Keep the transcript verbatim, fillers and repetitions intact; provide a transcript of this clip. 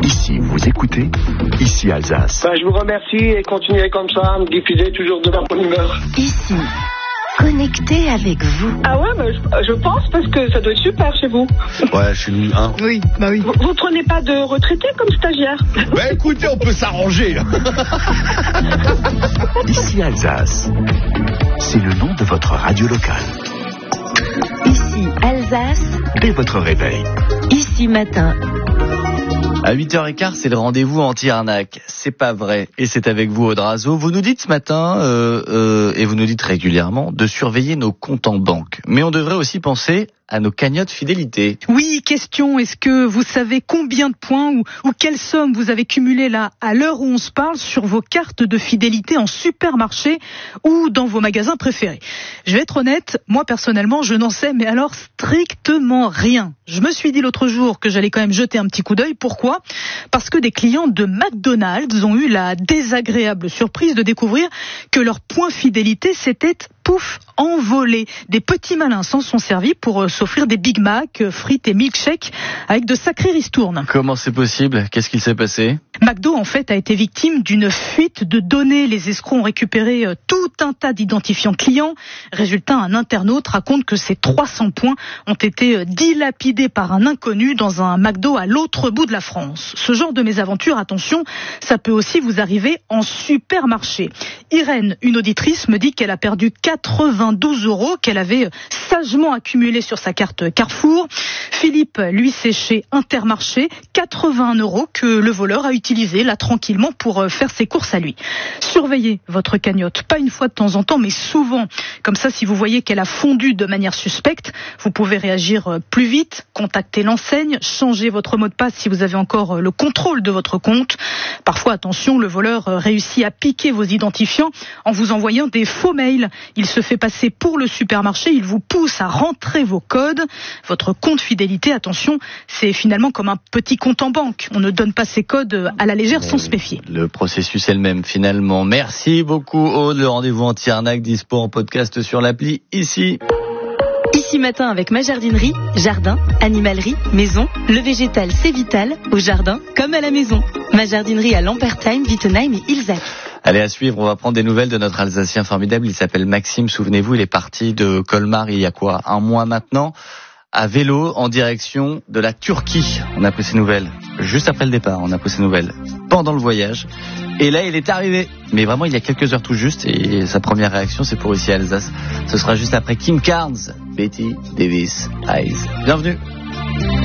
Ici, vous écoutez, ici Alsace. Ben, je vous remercie et continuez comme ça à me diffuser toujours de la bonne humeur. Ici, connecté avec vous. Ah ouais, bah, je, je pense parce que ça doit être super chez vous. Ouais, je suis nul, hein. Oui, bah oui. Vous, vous prenez pas de retraité comme stagiaire? Bah écoutez, on peut s'arranger. Ici Alsace, c'est le nom de votre radio locale. Ici Alsace, Dès votre réveil. ici matin. À huit heures quinze, c'est le rendez-vous anti-arnaque. C'est pas vrai. Et c'est avec vous, Audrazo. Vous nous dites ce matin, euh, euh, et vous nous dites régulièrement, de surveiller nos comptes en banque. Mais on devrait aussi penser à nos cagnottes fidélité. Oui, question, est-ce que vous savez combien de points ou, ou quelle somme vous avez cumulé là, à l'heure où on se parle, sur vos cartes de fidélité en supermarché ou dans vos magasins préférés? Je vais être honnête, moi personnellement, je n'en sais, mais alors strictement rien. Je me suis dit l'autre jour que j'allais quand même jeter un petit coup d'œil. Pourquoi? Parce que des clients de McDonald's ont eu la désagréable surprise de découvrir que leur point fidélité s'était pouf, envolé. Des petits malins s'en sont servis pour euh, s'offrir des Big Mac, euh, frites et milkshakes avec de sacrées ristournes. Comment c'est possible? Qu'est-ce qu'il s'est passé? McDo, en fait, a été victime d'une fuite de données. Les escrocs ont récupéré euh, tout un tas d'identifiants clients. Résultat, un internaute raconte que ces trois cents points ont été euh, dilapidés par un inconnu dans un McDo à l'autre bout de la France. Ce genre de mésaventure, attention, ça peut aussi vous arriver en supermarché. Irène, une auditrice, me dit qu'elle a perdu quatre-vingt-douze euros qu'elle avait sagement accumulés sur sa carte Carrefour. Philippe, lui, c'est chez Intermarché, quatre-vingts euros que le voleur a utilisé là tranquillement pour faire ses courses à lui. Surveillez votre cagnotte, pas une fois de temps en temps, mais souvent. Comme ça, si vous voyez qu'elle a fondu de manière suspecte, vous pouvez réagir plus vite, contacter l'enseigne, changer votre mot de passe si vous avez encore le contrôle de votre compte. Parfois, attention, le voleur réussit à piquer vos identifiants en vous envoyant des faux mails. Il se fait passer pour le supermarché, il vous pousse à rentrer vos codes. Votre compte fidélité, attention, c'est finalement comme un petit compte en banque. On ne donne pas ses codes à la légère sans se méfier. Le processus est le même finalement. Merci beaucoup, Aude. Le rendez-vous anti-arnaque dispo en podcast sur l'appli ici. Ici matin avec ma jardinerie, jardin, animalerie, maison, le végétal c'est vital, au jardin comme à la maison. Ma jardinerie à Lampertheim, Wittenheim et Ilzach. Allez, à suivre, on va prendre des nouvelles de notre Alsacien formidable. Il s'appelle Maxime, souvenez-vous, il est parti de Colmar il y a quoi, un mois maintenant, à vélo en direction de la Turquie. On a pris ses nouvelles juste après le départ, on a pris ses nouvelles pendant le voyage. Et là, il est arrivé, mais vraiment il y a quelques heures tout juste, et sa première réaction, c'est pour ici à Alsace. Ce sera juste après Kim Carnes, Betty Davis Eyes. Bienvenue.